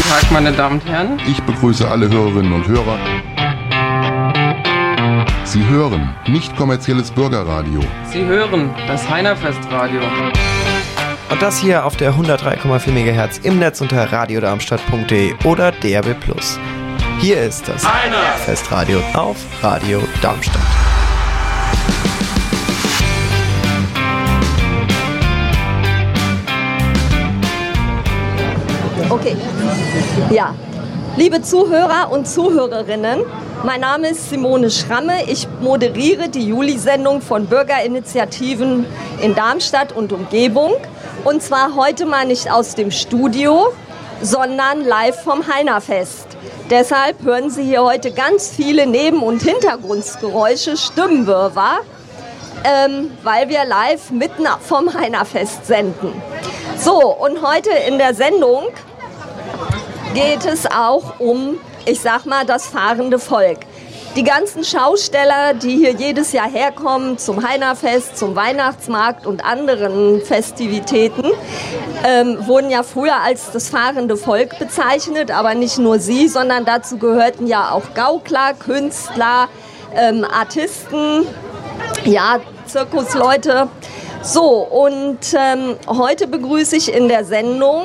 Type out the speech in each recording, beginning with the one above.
Tag, meine Damen und Herren. Ich begrüße alle Hörerinnen und Hörer. Sie hören nicht kommerzielles Bürgerradio. Sie hören das Heinerfestradio. Und das hier auf der 103,4 MHz im Netz unter radiodarmstadt.de oder DAB+. Hier ist das Heinerfestradio auf Radio Darmstadt. Okay. Ja, liebe Zuhörer und Zuhörerinnen, mein Name ist Simone Schramme. Ich moderiere die Juli-Sendung von Bürgerinitiativen in Darmstadt und Umgebung. Und zwar heute mal nicht aus dem Studio, sondern live vom Heinerfest. Deshalb hören Sie hier heute ganz viele Neben- und Hintergrundgeräusche, Stimmenwirrwarr, weil wir live mitten vom Heinerfest senden. So, und heute in der Sendung geht es auch um, ich sag mal, das fahrende Volk. Die ganzen Schausteller, die hier jedes Jahr herkommen zum Heinerfest, zum Weihnachtsmarkt und anderen Festivitäten, wurden ja früher als das fahrende Volk bezeichnet, aber nicht nur sie, sondern dazu gehörten ja auch Gaukler, Künstler, Artisten, ja, Zirkusleute. So, und heute begrüße ich in der Sendung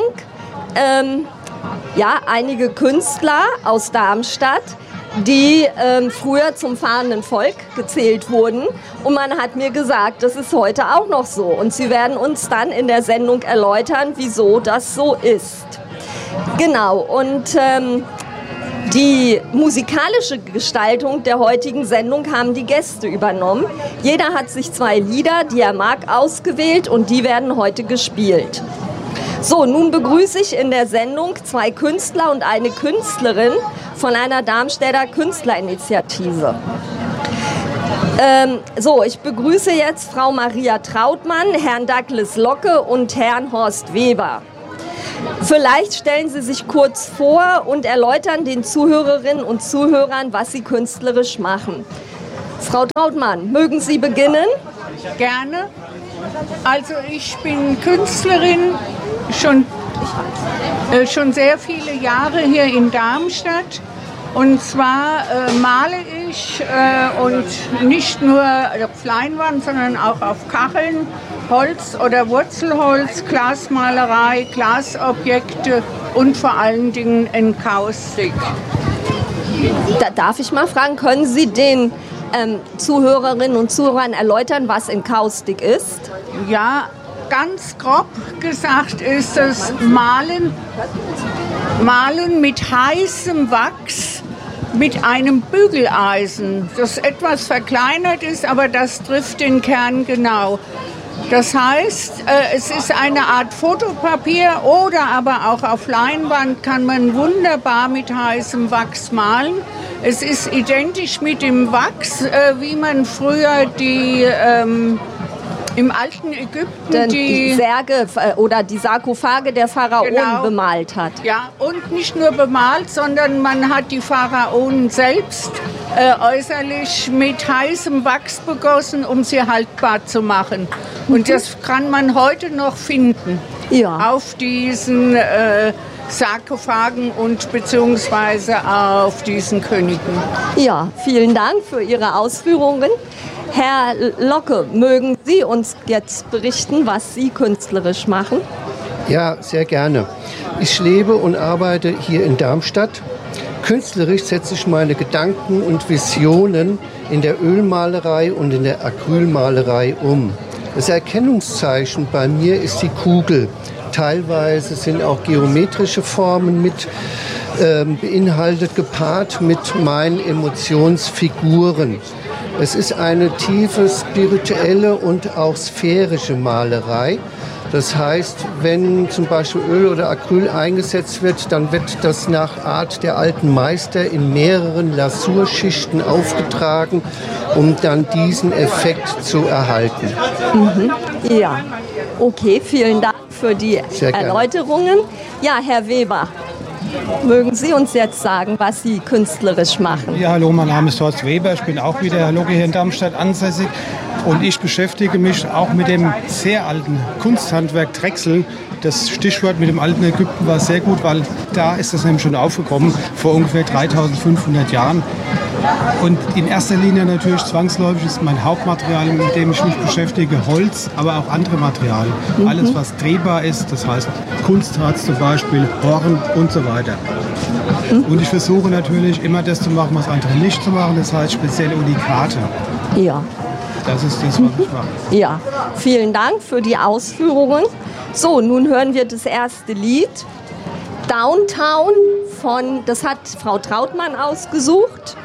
einige Künstler aus Darmstadt, die früher zum fahrenden Volk gezählt wurden. Und man hat mir gesagt, das ist heute auch noch so. Und sie werden uns dann in der Sendung erläutern, wieso das so ist. Genau, und die musikalische Gestaltung der heutigen Sendung haben die Gäste übernommen. Jeder hat sich 2 Lieder, die er mag, ausgewählt und die werden heute gespielt. So, nun begrüße ich in der Sendung 2 Künstler und eine Künstlerin von einer Darmstädter Künstlerinitiative. Ich begrüße jetzt Frau Maria Trautmann, Herrn Douglas Locke und Herrn Horst Weber. Vielleicht stellen Sie sich kurz vor und erläutern den Zuhörerinnen und Zuhörern, was Sie künstlerisch machen. Frau Trautmann, mögen Sie beginnen? Gerne. Also ich bin Künstlerin, schon sehr viele Jahre hier in Darmstadt. Und zwar male ich und nicht nur auf Leinwand, sondern auch auf Kacheln, Holz oder Wurzelholz, Glasmalerei, Glasobjekte und vor allen Dingen Enkaustik. Darf ich mal fragen, können Sie den Zuhörerinnen und Zuhörern erläutern, was Enkaustik ist? Ja, ganz grob gesagt ist es Malen mit heißem Wachs mit einem Bügeleisen, das etwas verkleinert ist, aber das trifft den Kern genau. Das heißt, es ist eine Art Fotopapier oder aber auch auf Leinwand kann man wunderbar mit heißem Wachs malen. Es ist identisch mit dem Wachs, wie man früher im alten Ägypten die Särge oder die Sarkophage der Pharaonen bemalt hat. Ja, und nicht nur bemalt, sondern man hat die Pharaonen selbst äußerlich mit heißem Wachs begossen, um sie haltbar zu machen. Und das kann man heute noch finden auf diesen Sarkophagen und beziehungsweise auf diesen Königen. Ja, vielen Dank für Ihre Ausführungen. Herr Locke, mögen Sie uns jetzt berichten, was Sie künstlerisch machen? Ja, sehr gerne. Ich lebe und arbeite hier in Darmstadt. Künstlerisch setze ich meine Gedanken und Visionen in der Ölmalerei und in der Acrylmalerei um. Das Erkennungszeichen bei mir ist die Kugel. Teilweise sind auch geometrische Formen mit beinhaltet, gepaart mit meinen Emotionsfiguren. Es ist eine tiefe spirituelle und auch sphärische Malerei. Das heißt, wenn zum Beispiel Öl oder Acryl eingesetzt wird, dann wird das nach Art der alten Meister in mehreren Lasurschichten aufgetragen, um dann diesen Effekt zu erhalten. Ja, okay, vielen Dank für die Erläuterungen. Ja, Herr Weber, mögen Sie uns jetzt sagen, was Sie künstlerisch machen? Ja, hallo, mein Name ist Horst Weber. Ich bin auch wieder Herr Locke hier in Darmstadt ansässig. Und ich beschäftige mich auch mit dem sehr alten Kunsthandwerk Drechsel. Das Stichwort mit dem alten Ägypten war sehr gut, weil da ist das nämlich schon aufgekommen, vor ungefähr 3500 Jahren. Und in erster Linie natürlich zwangsläufig ist mein Hauptmaterial, mit dem ich mich beschäftige, Holz, aber auch andere Materialien. Alles, was drehbar ist, das heißt Kunstharz zum Beispiel, Horn und so weiter. Und ich versuche natürlich immer das zu machen, was andere nicht zu machen, das heißt spezielle Unikate. Ja. Das ist das, was ich mache. Ja, vielen Dank für die Ausführungen. So, nun hören wir das erste Lied. Downtown das hat Frau Trautmann ausgesucht.